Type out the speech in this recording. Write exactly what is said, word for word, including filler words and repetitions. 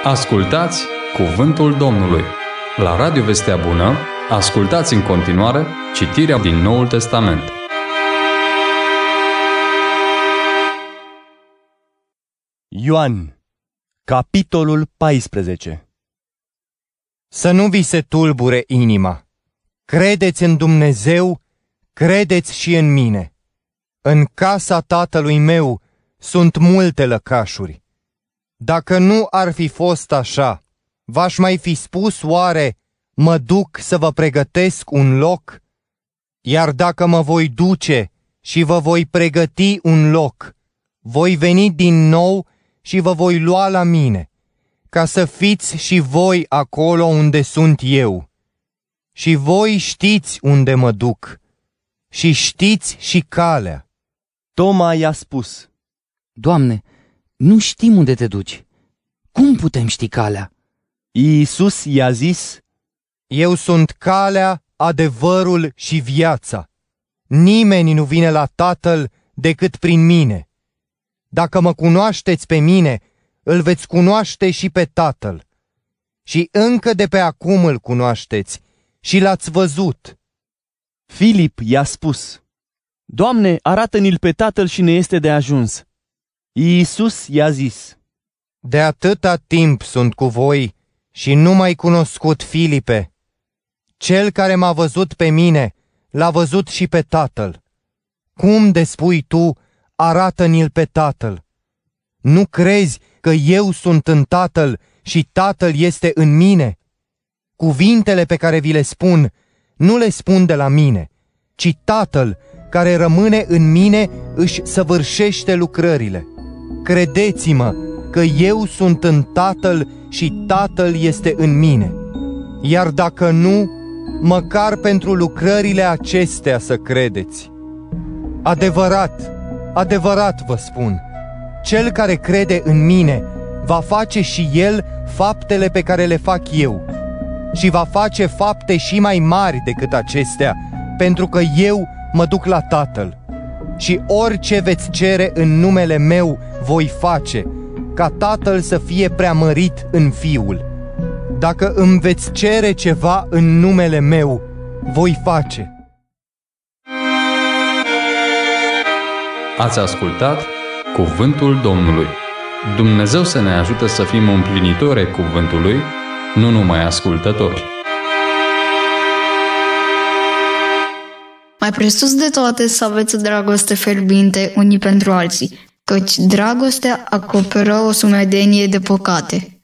Ascultați Cuvântul Domnului. La Radio Vestea Bună, ascultați în continuare citirea din Noul Testament. Ioan, capitolul paisprezece. Să nu vi se tulbure inima. Credeți în Dumnezeu, credeți și în mine. În casa Tatălui meu sunt multe lăcașuri. Dacă nu ar fi fost așa, v-aș mai fi spus oare, mă duc să vă pregătesc un loc? Iar dacă mă voi duce și vă voi pregăti un loc, voi veni din nou și vă voi lua la mine, ca să fiți și voi acolo unde sunt eu. Și voi știți unde mă duc și știți și calea. Toma i-a spus: Doamne, nu știm unde te duci. Cum putem ști calea? Iisus i-a zis: Eu sunt calea, adevărul și viața. Nimeni nu vine la Tatăl decât prin mine. Dacă mă cunoașteți pe mine, îl veți cunoaște și pe Tatăl. Și încă de pe acum îl cunoașteți și l-ați văzut. Filip i-a spus: Doamne, arată-ni-l pe Tatăl și ne este de ajuns. Iisus i-a zis: De atâta timp sunt cu voi și nu m-ai cunoscut, Filipe. Cel care m-a văzut pe mine, l-a văzut și pe Tatăl. Cum de spui tu, arată-ni-l pe Tatăl? Nu crezi că eu sunt în Tatăl și Tatăl este în mine? Cuvintele pe care vi le spun, nu le spun de la mine, ci Tatăl, care rămâne în mine, își săvârșește lucrările. Credeți-mă că eu sunt în Tatăl și Tatăl este în mine. Iar dacă nu, măcar pentru lucrările acestea să credeți. Adevărat, adevărat vă spun, cel care crede în mine va face și el faptele pe care le fac eu și va face fapte și mai mari decât acestea, pentru că eu mă duc la Tatăl. Și orice veți cere în numele meu voi face, ca Tatăl să fie preamărit în Fiul. Dacă îmi veți cere ceva în numele meu, voi face. Ați ascultat Cuvântul Domnului. Dumnezeu să ne ajute să fim împlinitori ai cuvântului, nu numai ascultători. Mai presus de toate să aveți o dragoste fierbinte unii pentru alții, căci dragostea acoperă o sumedenie de păcate.